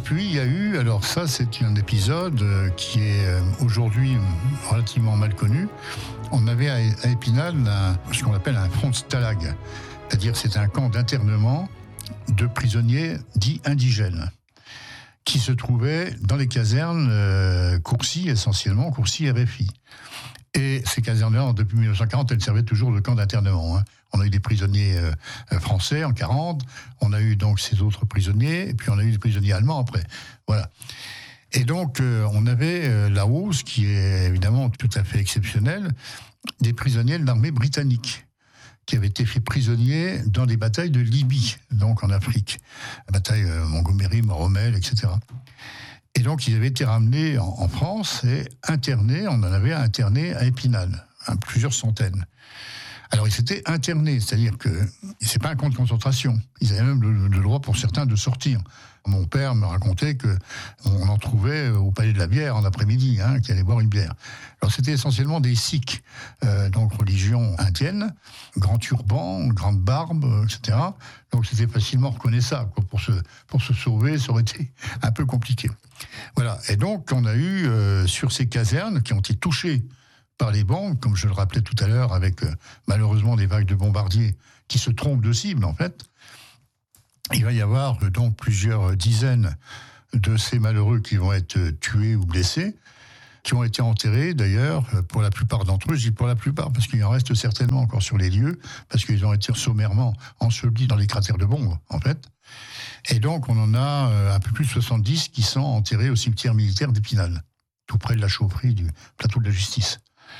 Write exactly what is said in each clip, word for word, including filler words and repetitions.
puis il y a eu, alors ça c'est un épisode qui est aujourd'hui relativement mal connu. On avait à Épinal un, ce qu'on appelle un front stalag, c'est-à-dire c'est un camp d'internement de prisonniers dits indigènes, qui se trouvait dans les casernes euh, Courcy, essentiellement, Courcy R F I. Et ces casernes-là, depuis dix-neuf cent quarante, elles servaient toujours de camp d'internement. Hein. On a eu des prisonniers euh, français en quarante, on a eu donc ces autres prisonniers, et puis on a eu des prisonniers allemands après. Voilà. Et donc, euh, on avait euh, là-haut, ce qui est évidemment tout à fait exceptionnel, des prisonniers de l'armée britannique, qui avaient été faits prisonniers dans des batailles de Libye, donc en Afrique. La bataille euh, Montgomery, Moromel, et cetera. Et donc, ils avaient été ramenés en, en France et internés, on en avait interné à Épinal, hein, plusieurs centaines. Alors, ils s'étaient internés, c'est-à-dire que c'est pas un camp de concentration. Ils avaient même le, le droit pour certains de sortir. Mon père me racontait qu'on en trouvait au Palais de la Bière en après-midi, hein, qui allaient boire une bière. Alors, c'était essentiellement des Sikhs, euh, donc religion indienne, grand turban, grande barbe, et cetera. Donc, c'était facilement reconnaissable. Quoi. Pour, se, pour se sauver, ça aurait été un peu compliqué. Voilà. Et donc, on a eu, euh, sur ces casernes, qui ont été touchées par les bombes, comme je le rappelais tout à l'heure, avec euh, malheureusement des vagues de bombardiers qui se trompent de cible, en fait. Il va y avoir euh, donc plusieurs dizaines de ces malheureux qui vont être euh, tués ou blessés, qui ont été enterrés, d'ailleurs, euh, pour la plupart d'entre eux. Je dis pour la plupart, parce qu'il en reste certainement encore sur les lieux, parce qu'ils ont été sommairement ensevelis dans les cratères de bombes, en fait. Et donc, on en a euh, un peu plus de soixante-dix qui sont enterrés au cimetière militaire d'Épinal, tout près de la chaufferie du plateau de la Justice.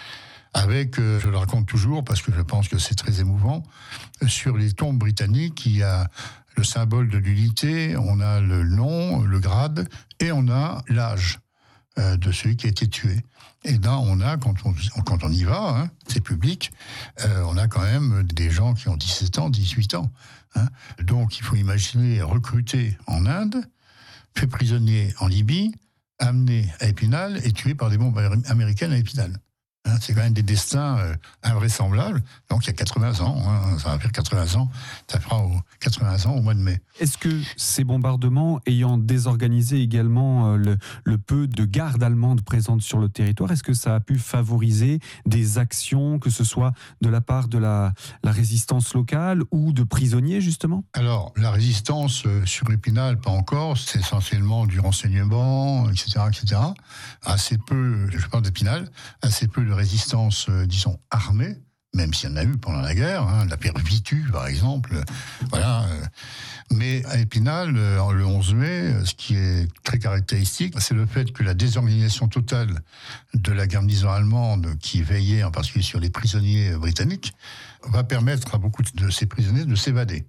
Avec, euh, je le raconte toujours, parce que je pense que c'est très émouvant, euh, sur les tombes britanniques, il y a le symbole de l'unité, on a le nom, le grade, et on a l'âge euh, de celui qui a été tué. Et là, on a, quand on, quand on y va, hein, c'est public, euh, on a quand même des gens qui ont dix-sept ans, dix-huit ans. Hein. Donc, il faut imaginer recruter en Inde, fait prisonnier en Libye, amené à Épinal et tué par des bombes américaines à Épinal. Hein, c'est quand même des destins euh, invraisemblables. Donc il y a quatre-vingts ans, hein, ça va faire quatre-vingts ans, ça fera au, quatre-vingts ans au mois de mai. Est-ce que ces bombardements ayant désorganisé également euh, le, le peu de gardes allemandes présentes sur le territoire, est-ce que ça a pu favoriser des actions, que ce soit de la part de la, la résistance locale ou de prisonniers justement ? Alors la résistance euh, sur Épinal, pas encore, c'est essentiellement du renseignement, et cetera, et cetera. Assez peu, je parle d'Épinal, assez peu de résistance, euh, disons, armée, même s'il y en a eu pendant la guerre, hein, la pierre Vitu, par exemple, euh, voilà. Euh, mais à Épinal, euh, le onze mai, euh, ce qui est très caractéristique, c'est le fait que la désorganisation totale de la garnison allemande, qui veillait en particulier sur les prisonniers britanniques, va permettre à beaucoup de ces prisonniers de s'évader.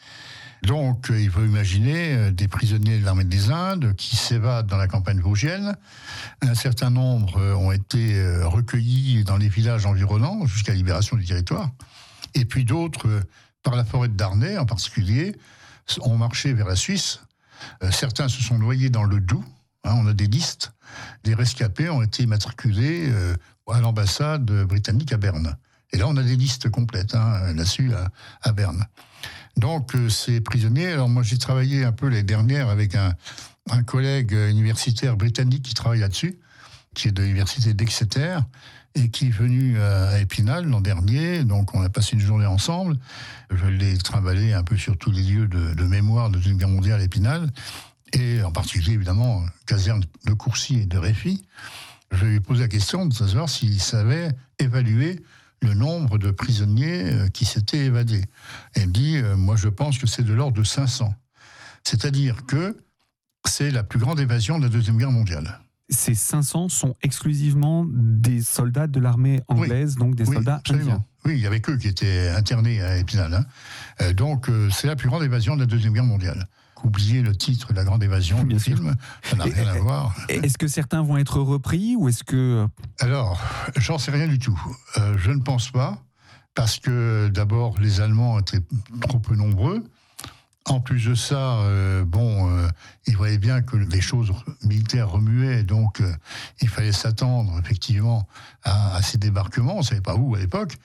Donc, il faut imaginer des prisonniers de l'armée des Indes qui s'évadent dans la campagne vosgienne. Un certain nombre ont été recueillis dans les villages environnants jusqu'à la libération du territoire. Et puis d'autres, par la forêt de Darney en particulier, ont marché vers la Suisse. Certains se sont noyés dans le Doubs. Hein, on a des listes. Des rescapés ont été immatriculés à l'ambassade britannique à Berne. Et là, on a des listes complètes hein, là-dessus à, à Berne. Donc, euh, ces prisonniers, alors moi j'ai travaillé un peu l'année dernière avec un, un collègue universitaire britannique qui travaille là-dessus, qui est de l'université d'Exeter, et qui est venu à Épinal l'an dernier, donc on a passé une journée ensemble. Je l'ai trimballé un peu sur tous les lieux de, de mémoire de la Deuxième Guerre mondiale à Épinal, et en particulier évidemment, caserne de Courcy et de Réfy. Je lui ai posé la question de savoir s'il savait évaluer le nombre de prisonniers qui s'étaient évadés. Elle me dit, euh, moi je pense que c'est de l'ordre de cinq cents. C'est-à-dire que c'est la plus grande évasion de la Deuxième Guerre mondiale. Ces cinq cents sont exclusivement des soldats de l'armée anglaise, oui. donc des oui, soldats absolument. indiens. Oui, il y avait qu'eux qui étaient internés à Épinal. Hein. Euh, donc euh, c'est la plus grande évasion de la Deuxième Guerre mondiale. Oubliez le titre, La Grande Évasion, du film, ça n'a rien à voir. Est-ce que certains vont être repris ou est-ce que... Alors, j'en sais rien du tout. Euh, je ne pense pas, parce que d'abord, les Allemands étaient trop peu nombreux. En plus de ça, euh, bon, euh, ils voyaient bien que les choses militaires remuaient, donc euh, il fallait s'attendre effectivement à, à ces débarquements. On ne savait pas où à l'époque.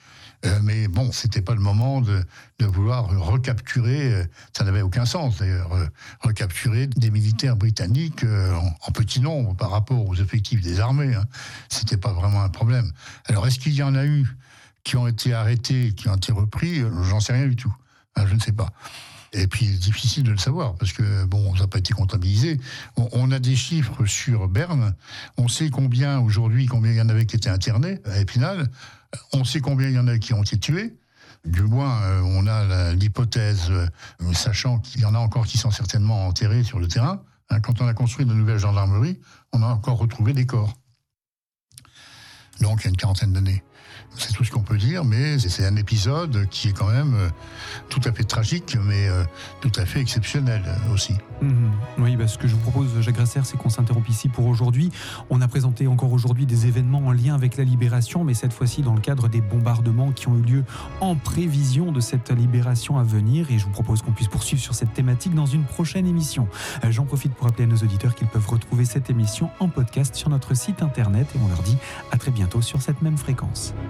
Euh, mais bon, c'était pas le moment de, de vouloir recapturer, euh, ça n'avait aucun sens d'ailleurs, euh, recapturer des militaires britanniques euh, en, en petit nombre par rapport aux effectifs des armées. Hein. C'était pas vraiment un problème. Alors, est-ce qu'il y en a eu qui ont été arrêtés, qui ont été repris? J'en sais rien du tout. Hein, je ne sais pas. Et puis, c'est difficile de le savoir, parce que, bon, ça n'a pas été comptabilisé. On, on a des chiffres sur Berne. On sait combien, aujourd'hui, combien il y en avait qui étaient internés à Épinal. On sait combien il y en a qui ont été tués. Du moins, euh, on a la, l'hypothèse, euh, sachant qu'il y en a encore qui sont certainement enterrés sur le terrain. Hein, quand on a construit de nouvelles gendarmeries, on a encore retrouvé des corps. Donc, il y a une quarantaine d'années. C'est tout ce qu'on peut dire, mais c'est un épisode qui est quand même euh, tout à fait tragique, mais euh, tout à fait exceptionnel euh, aussi. Mmh. Oui, bah, ce que je vous propose, Jacques Grasser, c'est qu'on s'interrompe ici pour aujourd'hui. On a présenté encore aujourd'hui des événements en lien avec la libération, mais cette fois-ci dans le cadre des bombardements qui ont eu lieu en prévision de cette libération à venir. Et je vous propose qu'on puisse poursuivre sur cette thématique dans une prochaine émission. Euh, j'en profite pour rappeler à nos auditeurs qu'ils peuvent retrouver cette émission en podcast sur notre site internet, et on leur dit à très bientôt sur cette même fréquence.